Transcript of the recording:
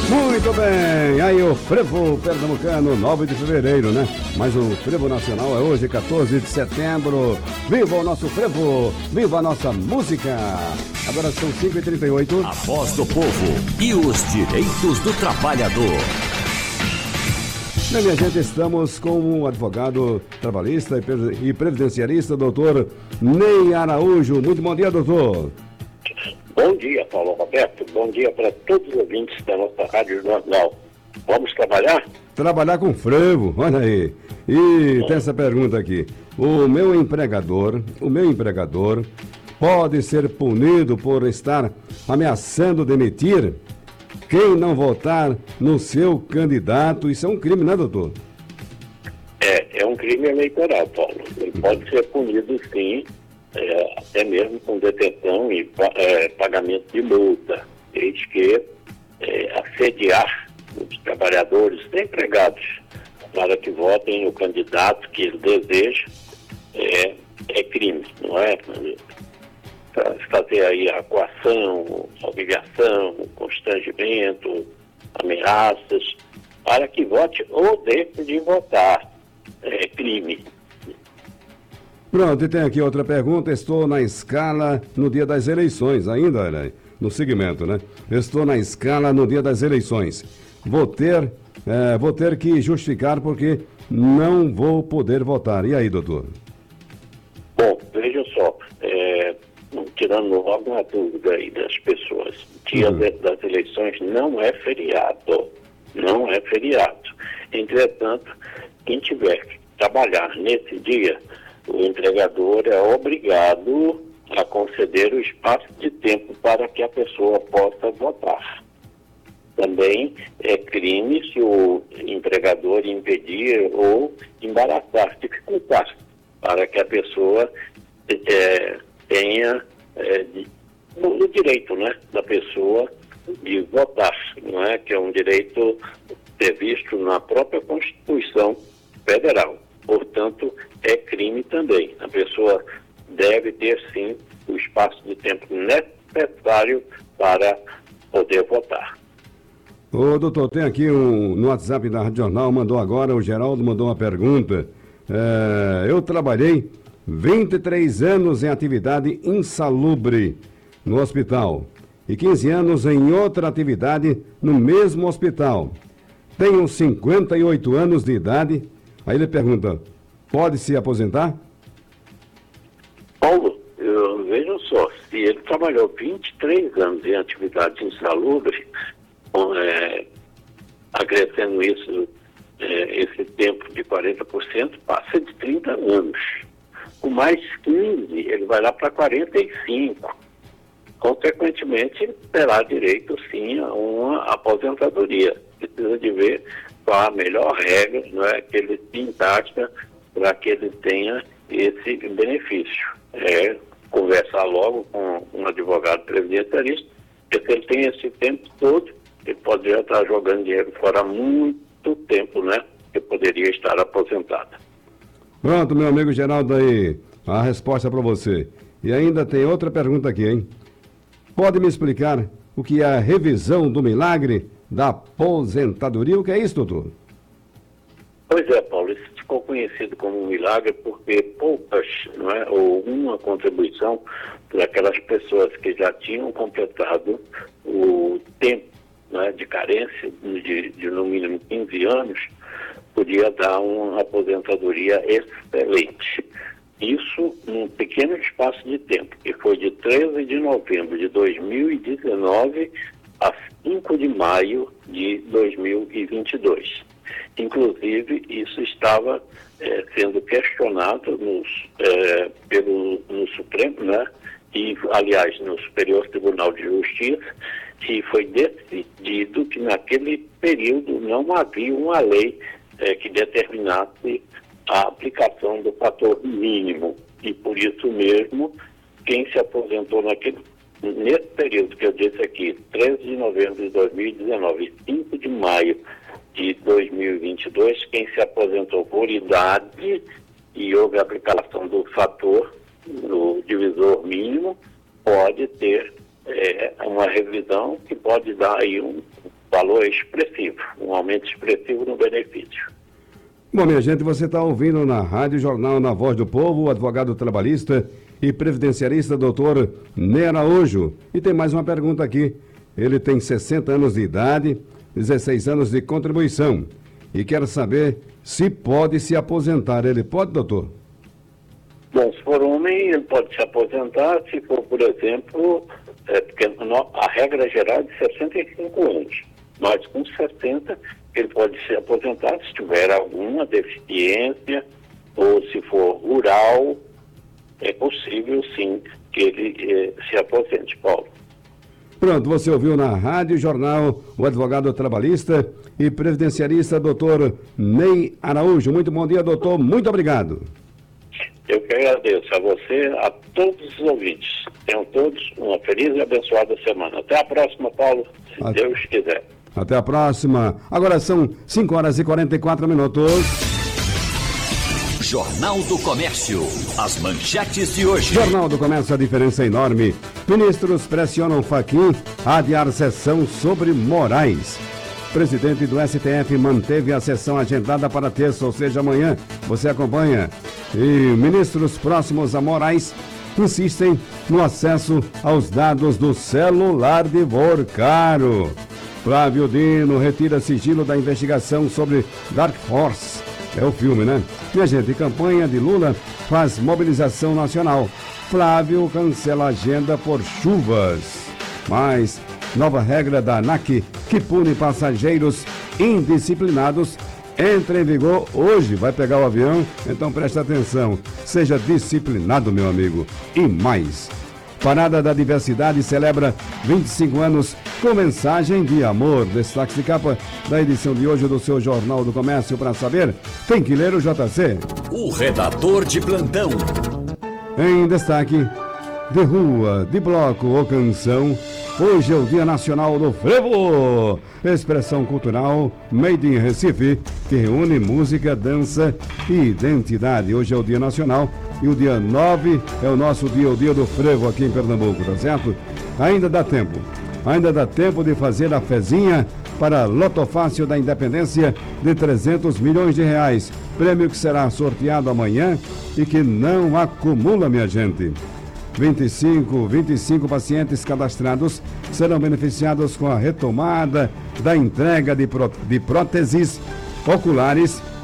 Muito bem, aí o Frevo Pernambucano, 9 de fevereiro, né? Mas o Frevo Nacional é hoje, 14 de setembro. Viva o nosso Frevo, viva a nossa música. Agora são 5h38. A voz do povo e os direitos do trabalhador. Bem, minha gente, estamos com o advogado trabalhista e previdenciarista, doutor Ney Araújo. Muito bom dia, doutor. Bom dia, Paulo Roberto. Bom dia para todos os ouvintes da nossa Rádio Jornal. Vamos trabalhar? Trabalhar com frevo, olha aí. E tem essa pergunta aqui. O meu empregador pode ser punido por estar ameaçando demitir quem não votar no seu candidato? Isso é um crime, né, doutor? É um crime eleitoral, Paulo. Ele pode ser punido, sim, até mesmo com detenção e pagamento de multa, desde que assediar os trabalhadores e empregados para que votem no candidato que ele deseja é crime, não é? Fazer aí a coação, humilhação, constrangimento, ameaças, para que vote ou deixe de votar. É crime. Pronto, e tem aqui outra pergunta. Estou na escala no dia das eleições, ainda, né? No segmento, né? Estou na escala no dia das eleições. Vou ter que justificar porque não vou poder votar. E aí, doutor? Bom, veja só, tirando logo a dúvida aí das pessoas, dia das eleições não é feriado. Não é feriado. Entretanto, quem tiver que trabalhar nesse dia, o empregador é obrigado a conceder o espaço de tempo para que a pessoa possa votar. Também é crime se o empregador impedir ou embaraçar, dificultar, para que a pessoa tenha o direito, né, da pessoa de votar, não é? Que é um direito previsto na própria Constituição Federal. Portanto, é crime também. A pessoa deve ter, sim, o espaço de tempo necessário para poder votar. Ô, doutor, tem aqui no WhatsApp da Rádio Jornal, o Geraldo mandou uma pergunta. Eu trabalhei 23 anos em atividade insalubre no hospital e 15 anos em outra atividade no mesmo hospital. Tenho 58 anos de idade. Aí ele pergunta, pode se aposentar? Paulo, veja só, se ele trabalhou 23 anos em atividade insalubre, acrescendo isso, esse tempo de 40%, passa de 30 anos. Com mais 15, ele vai lá para 45. Consequentemente, terá direito, sim, a uma aposentadoria. Precisa de ver qual a melhor regra, não é, que ele se encaixa para que ele tenha esse benefício. Conversar logo com um advogado previdenciarista, porque se ele tem esse tempo todo, ele poderia estar jogando dinheiro fora há muito tempo, né? Que poderia estar aposentado. Pronto, meu amigo Geraldo, aí a resposta para você. E ainda tem outra pergunta aqui, hein? Pode me explicar o que é a revisão do milagre da aposentadoria? O que é isso, doutor? Pois é, Paulo, isso ficou conhecido como um milagre porque poucas, não é, ou uma contribuição para aquelas pessoas que já tinham completado o tempo, né, de carência de no mínimo 15 anos, podia dar uma aposentadoria excelente. Isso num pequeno espaço de tempo, que foi de 13 de novembro de 2019 a 5 de maio de 2022. Inclusive, isso estava sendo questionado no Supremo, né? E, aliás, no Superior Tribunal de Justiça, e foi decidido que naquele período não havia uma lei que determinasse a aplicação do fator mínimo. E por isso mesmo, quem se aposentou nesse período que eu disse aqui, 13 de novembro de 2019 e 5 de maio de 2022, quem se aposentou por idade e houve a aplicação do fator, no divisor mínimo, pode ter uma revisão que pode dar aí valor expressivo, um aumento expressivo no benefício. Bom, minha gente, você está ouvindo na Rádio Jornal Na Voz do Povo, o advogado trabalhista e previdenciarista doutor Ney Araújo. E tem mais uma pergunta aqui. Ele tem 60 anos de idade, 16 anos de contribuição e quer saber se pode se aposentar. Ele pode, doutor? Bom, se for homem, ele pode se aposentar, se for, por exemplo, porque a regra geral é de 65 anos, mas com 60 ele pode se aposentar se tiver alguma deficiência ou se for rural, é possível sim que ele se aposente, Paulo. Pronto, você ouviu na Rádio Jornal o advogado trabalhista e previdenciarista doutor Ney Araújo. Muito bom dia, doutor. Muito obrigado. Eu que agradeço a você, a todos os ouvintes. Tenham todos uma feliz e abençoada semana. Até a próxima, Paulo, se Deus quiser. Até a próxima. Agora são 5 horas e 44 minutos. Jornal do Comércio. As manchetes de hoje. Jornal do Comércio, a diferença é enorme. Ministros pressionam Fachin a adiar sessão sobre Moraes. Presidente do STF manteve a sessão agendada para terça, ou seja, amanhã. Você acompanha. E ministros próximos a Moraes insistem no acesso aos dados do celular de Vorcaro. Flávio Dino retira sigilo da investigação sobre Dark Horse. É o filme, né? Minha gente, campanha de Lula faz mobilização nacional. Flávio cancela a agenda por chuvas. Mas nova regra da ANAC que pune passageiros indisciplinados entra em vigor hoje. Vai pegar o avião? Então preste atenção. Seja disciplinado, meu amigo. E mais. Parada da Diversidade celebra 25 anos com mensagem de amor. Destaque de capa da edição de hoje do seu Jornal do Comércio. Para saber, tem que ler o JC. O redator de plantão. Em destaque, de rua, de bloco ou canção, hoje é o Dia Nacional do Frevo, expressão cultural made in Recife, que reúne música, dança e identidade. Hoje é o Dia Nacional e o dia 9 é o nosso dia, o dia do frevo aqui em Pernambuco, tá certo? Ainda dá tempo de fazer a fezinha para Loto Fácil da Independência de 300 milhões de reais, prêmio que será sorteado amanhã e que não acumula, minha gente. 25 pacientes cadastrados serão beneficiados com a retomada da entrega de próteses oculares